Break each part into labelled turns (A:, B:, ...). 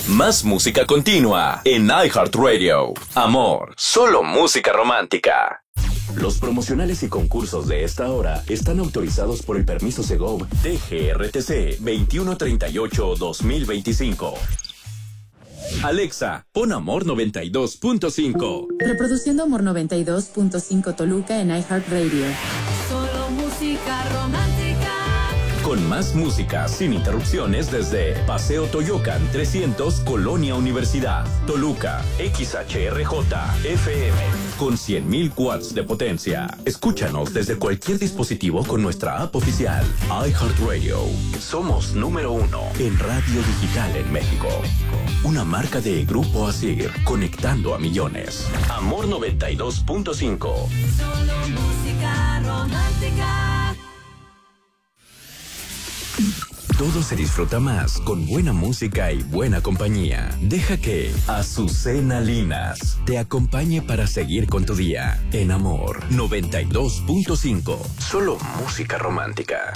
A: Más música continua en iHeartRadio. Amor, solo música romántica. Los promocionales y concursos de esta hora están autorizados por el permiso Segov TGRTC 2138-2025. Alexa, pon Amor 92.5.
B: Reproduciendo Amor 92.5 Toluca en iHeartRadio.
C: Solo música romántica.
A: Con más música sin interrupciones desde Paseo Toyocan 300, Colonia Universidad, Toluca, XHRJ, FM, con 100,000 watts de potencia. Escúchanos desde cualquier dispositivo con nuestra app oficial, iHeartRadio. Somos número 1 en radio digital en México. Una marca de Grupo Asir, conectando a millones. Amor 92.5.
C: Solo música romántica.
A: Todo se disfruta más con buena música y buena compañía. Deja que Azucena Linas te acompañe para seguir con tu día. En Amor 92.5. Solo música romántica.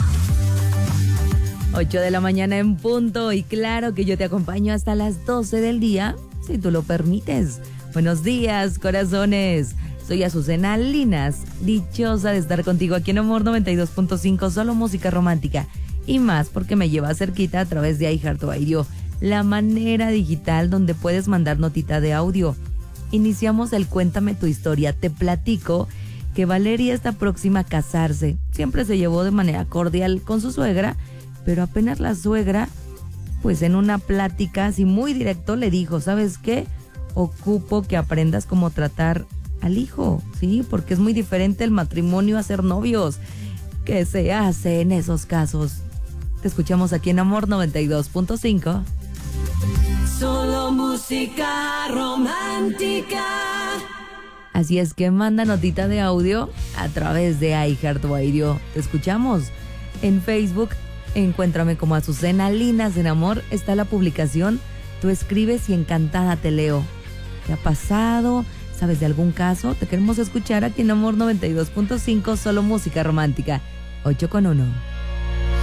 D: 8 de la mañana en punto, y claro que yo te acompaño hasta las 12 del día, si tú lo permites. Buenos días, corazones. Soy Azucena Linas, dichosa de estar contigo aquí en Amor 92.5, solo música romántica. Y más porque me lleva cerquita a través de iHeartRadio, la manera digital donde puedes mandar notita de audio. Iniciamos el Cuéntame tu historia. Te platico que Valeria está próxima a casarse. Siempre se llevó de manera cordial con su suegra, pero apenas la suegra, pues en una plática así muy directo le dijo, ¿sabes qué? Ocupo que aprendas cómo tratar al hijo, ¿sí? Porque es muy diferente el matrimonio a ser novios. ¿Qué se hace en esos casos? Te escuchamos aquí en Amor 92.5.
C: Solo música romántica.
D: Así es que manda notita de audio a través de iHeartRadio. Te escuchamos en Facebook. Encuéntrame como Azucena Linas. En Amor está la publicación. Tú escribes y encantada te leo. ¿Qué ha pasado? ¿Sabes de algún caso? Te queremos escuchar aquí en Amor 92.5, solo música romántica. 8:1.